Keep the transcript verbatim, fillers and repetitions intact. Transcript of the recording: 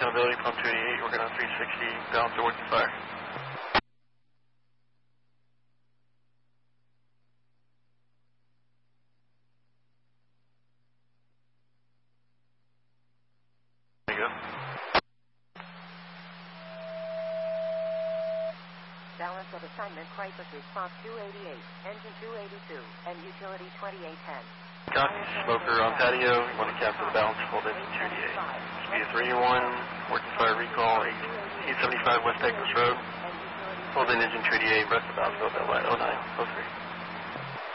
Accountability, pump two eighty-eight, working on three sixty, balance to working fire. There you go. Balance of assignment, crisis response two eighty-eight, engine two eighty-two, and utility twenty-eight ten. Copy, smoker on patio, you want to capture the balance, hold engine two eighty-eight. Speed three one, working fire recall, eight seventy-five West Texas Road. Hold in engine two eighty-eight, rest of balance, go that way, oh nine, oh three.